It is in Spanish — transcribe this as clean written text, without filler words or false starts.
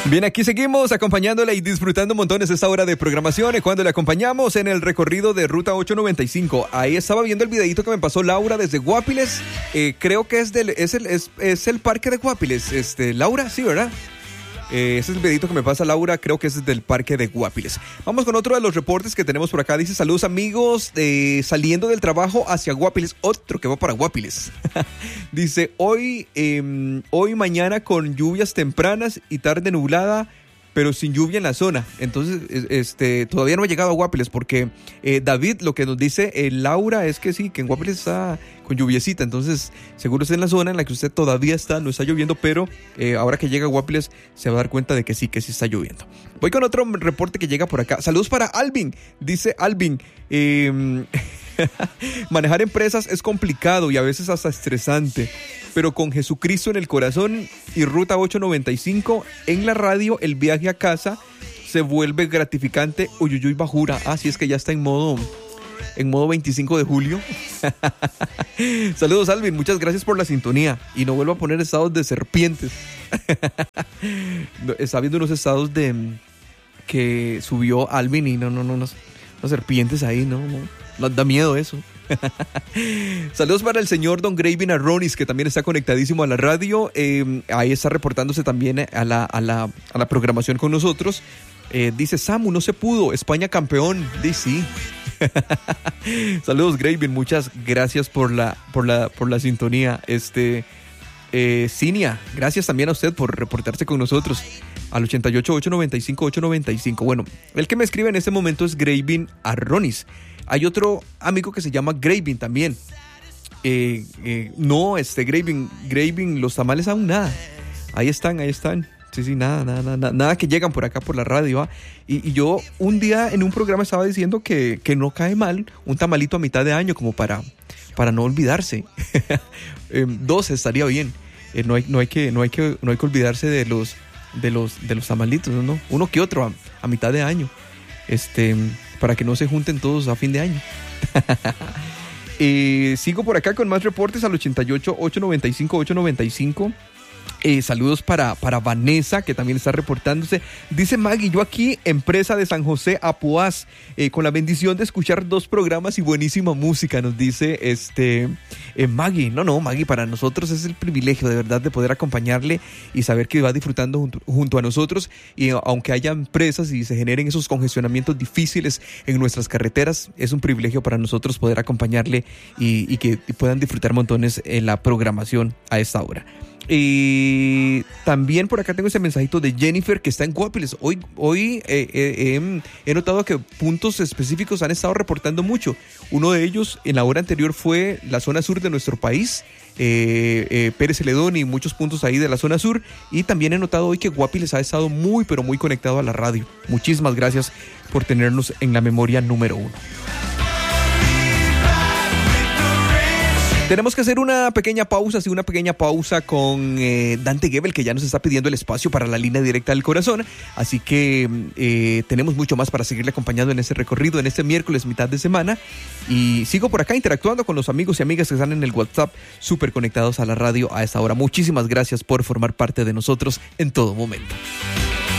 Bien, aquí seguimos acompañándole y disfrutando montones esta hora de programación cuando le acompañamos en el recorrido de Ruta 895. Ahí estaba viendo el videito que me pasó Laura desde Guapiles. Creo que es el parque de Guapiles. Laura, sí, ¿verdad? Ese es el videito que me pasa Laura, creo que es del parque de Guapiles. Vamos con otro de los reportes que tenemos por acá. Dice: saludos amigos, saliendo del trabajo hacia Guapiles. Otro que va para Guapiles. Dice: hoy mañana con lluvias tempranas y tarde nublada, pero sin lluvia en la zona. Entonces, todavía no he llegado a Guapiles porque David, lo que nos dice Laura es que sí, que en Guapiles está con lluviecita. Entonces, seguro es en la zona en la que usted todavía está, no está lloviendo, pero ahora que llega a Guapiles se va a dar cuenta de que sí está lloviendo. Voy con otro reporte que llega por acá. Saludos para Alvin. Dice Alvin: manejar empresas es complicado y a veces hasta estresante, pero con Jesucristo en el corazón y Ruta 895 en la radio, el viaje a casa se vuelve gratificante. Uyuyuy bajura. Así es que ya está en modo 25 de julio. Saludos Alvin, muchas gracias por la sintonía y no vuelvo a poner estados de serpientes. Está viendo unos estados que subió Alvin y no serpientes ahí, no da miedo eso. Saludos para el señor Don Gravin Arronis, que también está conectadísimo a la radio. Ahí está reportándose también a la programación con nosotros. Dice: Samu, no se pudo, España campeón. Dice sí. Saludos Gravin, muchas gracias por la sintonía. Cinia, gracias también a usted por reportarse con nosotros al 88-895-895. Bueno, el que me escribe en este momento es Gravin Arronis. Hay otro amigo que se llama Gravin también. Gravin, los tamales aún nada. Ahí están. Sí, nada que llegan por acá por la radio, ¿eh? Y yo un día en un programa estaba diciendo que no cae mal un tamalito a mitad de año como para no olvidarse. 2 estaría bien. No hay que olvidarse de los tamalitos, ¿no? Uno que otro a mitad de año. Para que no se junten todos a fin de año. Sigo por acá con más reportes al 88-895-895. Saludos para Vanessa, que también está reportándose. Dice Maggie: yo aquí, empresa de San José Apuaz, con la bendición de escuchar 2 programas y buenísima música, nos dice Maggie. No, Maggie, para nosotros es el privilegio de verdad de poder acompañarle y saber que va disfrutando junto a nosotros. Y aunque haya empresas y se generen esos congestionamientos difíciles en nuestras carreteras, es un privilegio para nosotros poder acompañarle y que puedan disfrutar montones en la programación a esta hora. Y también por acá tengo ese mensajito de Jennifer, que está en Guapiles. Hoy he notado que puntos específicos han estado reportando mucho. Uno de ellos en la hora anterior fue la zona sur de nuestro país, Pérez Celedón y muchos puntos ahí de la zona sur. Y también he notado hoy que Guapiles ha estado muy pero muy conectado a la radio. Muchísimas gracias por tenernos en la memoria número 1. Tenemos que hacer una pequeña pausa con Dante Gebel, que ya nos está pidiendo el espacio para la línea directa del corazón. Así que tenemos mucho más para seguirle acompañando en este recorrido, en este miércoles, mitad de semana. Y sigo por acá interactuando con los amigos y amigas que están en el WhatsApp, súper conectados a la radio a esta hora. Muchísimas gracias por formar parte de nosotros en todo momento.